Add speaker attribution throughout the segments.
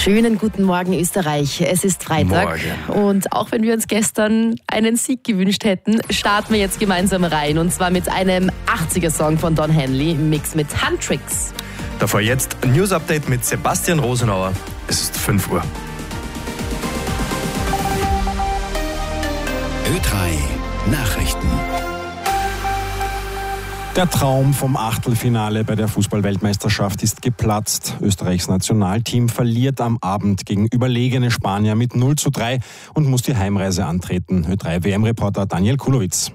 Speaker 1: Schönen guten Morgen, Österreich. Es ist Freitag.
Speaker 2: Morgen.
Speaker 1: Und auch wenn wir uns gestern einen Sieg gewünscht hätten, starten wir jetzt gemeinsam rein. Und zwar mit einem 80er-Song von Don Henley im Mix mit Handtricks.
Speaker 2: Davor jetzt ein News-Update mit Sebastian Rosenauer. Es ist 5 Uhr.
Speaker 3: Ö3 Nachrichten.
Speaker 4: Der Traum vom Achtelfinale bei der Fußball-Weltmeisterschaft ist geplatzt. Österreichs Nationalteam verliert am Abend gegen überlegene Spanier mit 0:3 und muss die Heimreise antreten. Ö3-WM-Reporter Daniel Kulowitz.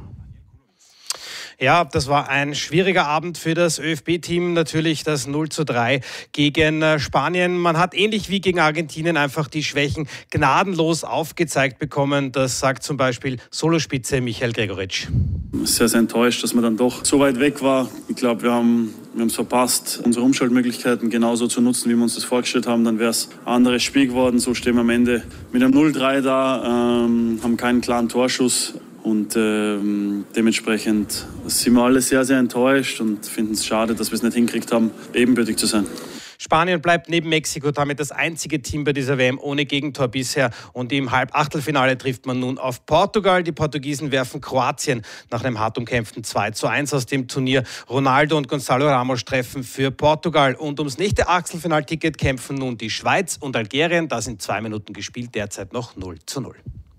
Speaker 5: Ja, das war ein schwieriger Abend für das ÖFB-Team. Natürlich das 0:3 gegen Spanien. Man hat ähnlich wie gegen Argentinien einfach die Schwächen gnadenlos aufgezeigt bekommen. Das sagt zum Beispiel Solospitze Michael Gregoritsch.
Speaker 6: Sehr, sehr enttäuscht, dass man dann doch so weit weg war. Ich glaube, wir haben es verpasst, unsere Umschaltmöglichkeiten genauso zu nutzen, wie wir uns das vorgestellt haben. Dann wäre es ein anderes Spiel geworden. So stehen wir am Ende mit einem 0:3 da, haben keinen klaren Torschuss. Und dementsprechend sind wir alle sehr, sehr enttäuscht und finden es schade, dass wir es nicht hingekriegt haben, ebenbürtig zu sein.
Speaker 5: Spanien bleibt neben Mexiko damit das einzige Team bei dieser WM ohne Gegentor bisher. Und im Halbachtelfinale trifft man nun auf Portugal. Die Portugiesen werfen Kroatien nach einem hart umkämpften 2:1 aus dem Turnier. Ronaldo und Gonzalo Ramos treffen für Portugal. Und ums nächste Achtelfinalticket kämpfen nun die Schweiz und Algerien. Da sind 2 Minuten gespielt, derzeit noch 0:0.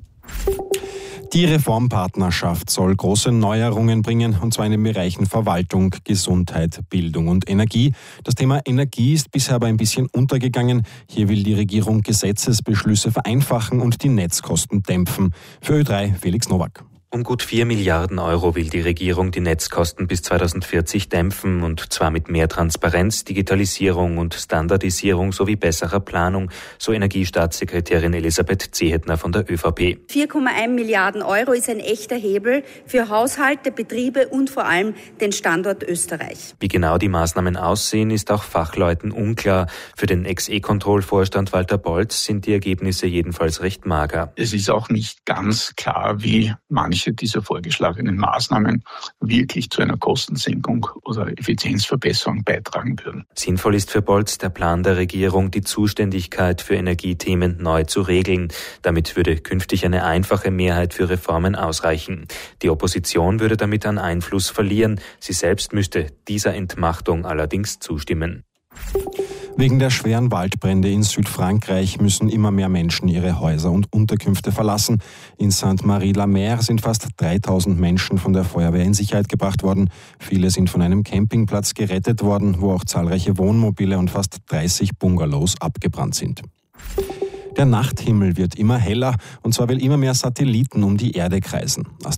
Speaker 4: Die Reformpartnerschaft soll große Neuerungen bringen, und zwar in den Bereichen Verwaltung, Gesundheit, Bildung und Energie. Das Thema Energie ist bisher aber ein bisschen untergegangen. Hier will die Regierung Gesetzesbeschlüsse vereinfachen und die Netzkosten dämpfen. Für Ö3 Felix Nowak.
Speaker 7: Um gut 4 Milliarden Euro will die Regierung die Netzkosten bis 2040 dämpfen, und zwar mit mehr Transparenz, Digitalisierung und Standardisierung sowie besserer Planung, so Energiestaatssekretärin Elisabeth Zehetner von der ÖVP.
Speaker 8: 4,1 Milliarden Euro ist ein echter Hebel für Haushalte, Betriebe und vor allem den Standort Österreich.
Speaker 7: Wie genau die Maßnahmen aussehen, ist auch Fachleuten unklar. Für den Ex-E-Control-Vorstand Walter Bolz sind die Ergebnisse jedenfalls recht mager.
Speaker 9: Es ist auch nicht ganz klar, wie manche dieser vorgeschlagenen Maßnahmen wirklich zu einer Kostensenkung oder Effizienzverbesserung beitragen würden.
Speaker 7: Sinnvoll ist für Bolz der Plan der Regierung, die Zuständigkeit für Energiethemen neu zu regeln. Damit würde künftig eine einfache Mehrheit für Reformen ausreichen. Die Opposition würde damit an Einfluss verlieren. Sie selbst müsste dieser Entmachtung allerdings zustimmen.
Speaker 4: Wegen der schweren Waldbrände in Südfrankreich müssen immer mehr Menschen ihre Häuser und Unterkünfte verlassen. In Sainte-Marie-la-Mer sind fast 3000 Menschen von der Feuerwehr in Sicherheit gebracht worden. Viele sind von einem Campingplatz gerettet worden, wo auch zahlreiche Wohnmobile und fast 30 Bungalows abgebrannt sind. Der Nachthimmel wird immer heller, und zwar weil immer mehr Satelliten um die Erde kreisen.